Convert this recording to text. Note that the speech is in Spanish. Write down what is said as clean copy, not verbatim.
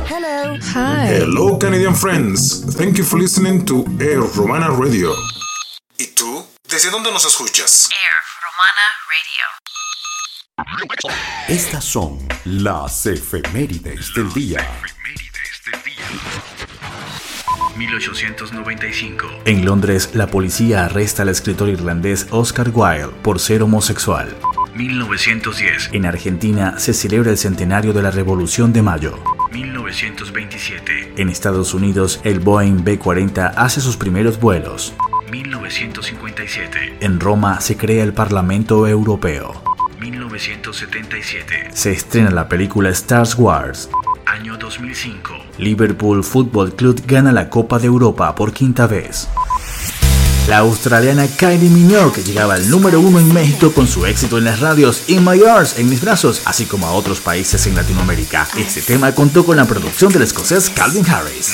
Hello. Hi. Hello, Canadian friends. Thank you for listening to Air Romana Radio. ¿Y tú? ¿Desde dónde nos escuchas? Air Romana Radio. Estas son las efemérides del día. 1895. En Londres, la policía arresta al escritor irlandés Oscar Wilde por ser homosexual. 1910. En Argentina se celebra el centenario de la Revolución de Mayo. 1927. En Estados Unidos, el Boeing B-40 hace sus primeros vuelos. 1957. En Roma se crea el Parlamento Europeo. 1977. Se estrena la película Star Wars. Año 2005. Liverpool Football Club gana la Copa de Europa por quinta vez. La australiana Kylie Minogue llegaba al número 1 en México con su éxito en las radios In My Arms, En Mis Brazos, así como a otros países en Latinoamérica. Este tema contó con la producción del escocés Calvin Harris.